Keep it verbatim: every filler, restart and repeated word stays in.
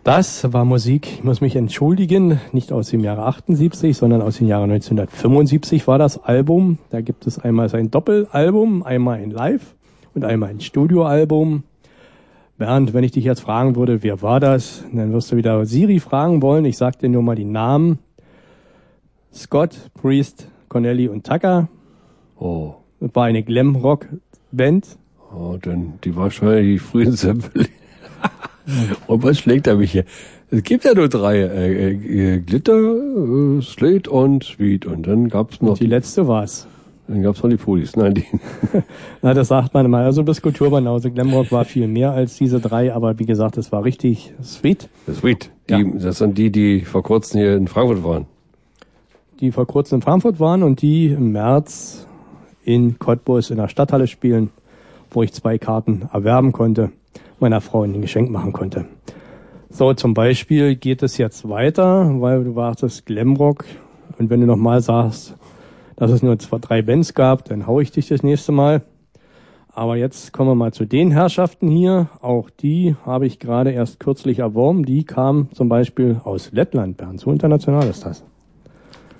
Das war Musik, ich muss mich entschuldigen, nicht aus dem Jahre achtundsiebzig, sondern aus dem Jahre neunzehnhundertfünfundsiebzig war das Album. Da gibt es einmal sein Doppelalbum, einmal ein Live- und einmal ein Studioalbum. Bernd, wenn ich dich jetzt fragen würde, wer war das, dann wirst du wieder Siri fragen wollen. Ich sag dir nur mal die Namen. Scott, Priest, Connelly und Tucker. Oh. Das war eine Glam-Rock-Band. Oh, dann die wahrscheinlich frühen Zeppelin. Und was schlägt er mich hier? Es gibt ja nur drei. Äh, äh, Glitter, äh, Slate und Sweet. Und dann gab's noch... Und die letzte war's. Dann gab's noch die Foodies. Nein, die... Na, das sagt man immer. Also bis Kulturbanause. Glamrock war viel mehr als diese drei. Aber wie gesagt, es war richtig Sweet. Sweet. Die, ja. Das sind die, die vor kurzem hier in Frankfurt waren. Die vor kurzem in Frankfurt waren und die im März in Cottbus in der Stadthalle spielen, wo ich zwei Karten erwerben konnte, meiner Frau ein Geschenk machen konnte. So, zum Beispiel geht es jetzt weiter, weil du wartest Glamrock. Und wenn du nochmal sagst, dass es nur zwei, drei Bands gab, dann hau ich dich das nächste Mal. Aber jetzt kommen wir mal zu den Herrschaften hier. Auch die habe ich gerade erst kürzlich erworben. Die kamen zum Beispiel aus Lettland. Bernd, so international ist das.